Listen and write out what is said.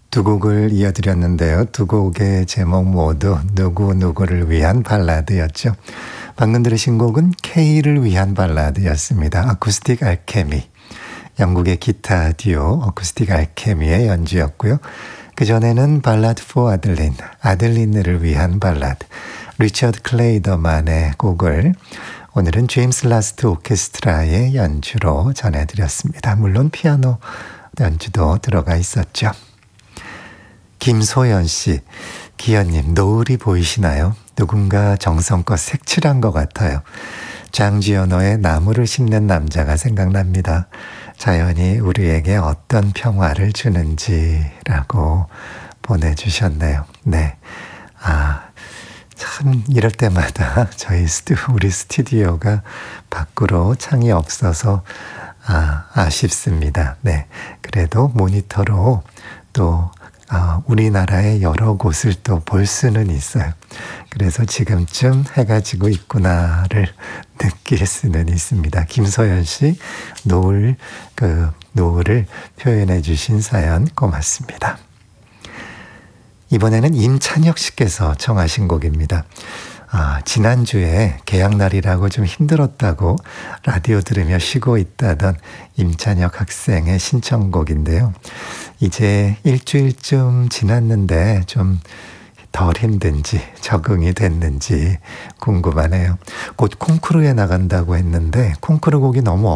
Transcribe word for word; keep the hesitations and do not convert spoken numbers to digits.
두 곡을 이어드렸는데요. 두 곡의 제목 모두 누구누구를 위한 발라드였죠. 방금 들으신 곡은 K를 위한 발라드였습니다. 아쿠스틱 알케미. 영국의 기타 듀오 어쿠스틱 알케미의 연주였고요. 그전에는 발라드 포 아들린, 아들린을 위한 발라드. 리처드 클레이더만의 곡을 오늘은 제임스 라스트 오케스트라의 연주로 전해드렸습니다. 물론 피아노 연주도 들어가 있었죠. 김소연 씨, 기현님, 노을이 보이시나요? 누군가 정성껏 색칠한 것 같아요. 장지연호의 나무를 심는 남자가 생각납니다. 자연이 우리에게 어떤 평화를 주는지라고 보내주셨네요. 네. 아, 참 이럴 때마다 저희 스튜, 우리 스튜디오가 밖으로 창이 없어서 아, 아쉽습니다. 네. 그래도 모니터로 또 아, 우리나라의 여러 곳을 또 볼 수는 있어요. 그래서 지금쯤 해가 지고 있구나를 느낄 수는 있습니다. 김소연 씨, 노을, 그, 노을을 표현해 주신 사연 고맙습니다. 이번에는 임찬혁 씨께서 청하신 곡입니다. 아, 지난주에 개학날이라고 좀 힘들었다고 라디오 들으며 쉬고 있다던 임찬혁 학생의 신청곡인데요. 이제 일주일쯤 지났는데 좀 덜 힘든지 적응이 됐는지 궁금하네요. 곧 콩쿠르에 나간다고 했는데 콩쿠르 곡이 너무